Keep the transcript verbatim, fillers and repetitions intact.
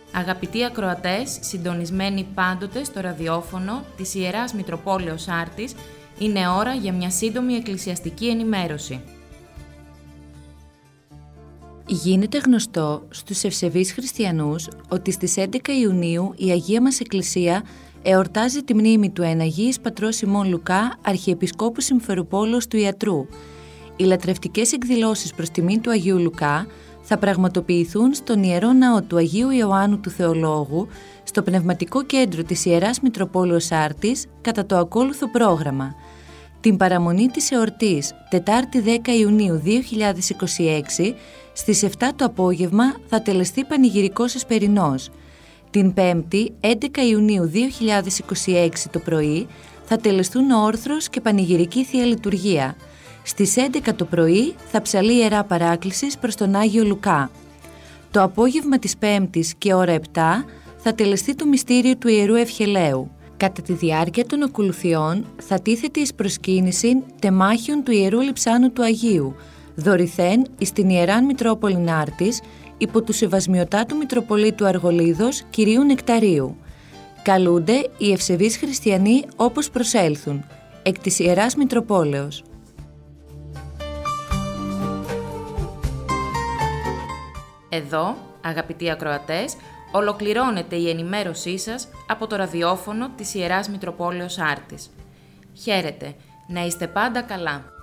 Αγαπητοί ακροατές, συντονισμένοι πάντοτε στο ραδιόφωνο της Ιεράς Μητροπόλεως Άρτης, είναι ώρα για μια σύντομη εκκλησιαστική ενημέρωση. Γίνεται γνωστό στους ευσεβείς χριστιανούς ότι στις έντεκα Ιουνίου η Αγία μας Εκκλησία εορτάζει τη μνήμη του Εναγίης Πατρός Σιμών Λουκά, Αρχιεπισκόπου Συμφεροπόλεως του Ιατρού. Οι λατρευτικές εκδηλώσεις προς τιμήν του Αγίου Λουκά θα πραγματοποιηθούν στον Ιερό Ναό του Αγίου Ιωάννου του Θεολόγου, στο Πνευματικό Κέντρο της Ιεράς Μητροπόλεως Άρτης, κατά το ακόλουθο πρόγραμμα. Την παραμονή της εορτής, Τετάρτη δέκα Ιουνίου δύο χιλιάδες είκοσι έξι, στις επτά το απόγευμα θα τελεστεί πανηγυρικός εσπερινός. Την Πέμπτη, έντεκα Ιουνίου δύο χιλιάδες είκοσι έξι το πρωί, θα τελεστούν όρθρος και πανηγυρική Θεία Λειτουργία. Στις έντεκα το πρωί θα ψαλεί Ιερά Παράκλησης προς τον Άγιο Λουκά. Το απόγευμα της Πέμπτης και ώρα επτά θα τελεστεί το μυστήριο του Ιερού Ευχελαίου. Κατά τη διάρκεια των ακολουθιών θα τίθεται εις προσκύνηση τεμάχιον του Ιερού Λειψάνου του Αγίου, δωρηθέν εις την Ιεράν Μητρόπολην Άρτης, υπό του Σεβασμιωτάτου Μητροπολίτου Αργολίδος Κυρίου Νεκταρίου. Καλούνται οι ευσεβείς χριστιανοί όπως προσέλθουν, εκ της Ιεράς Μητροπόλεως. Εδώ, αγαπητοί ακροατές, ολοκληρώνεται η ενημέρωσή σας από το ραδιόφωνο της Ιεράς Μητροπόλεως Άρτης. Χαίρετε, να είστε πάντα καλά.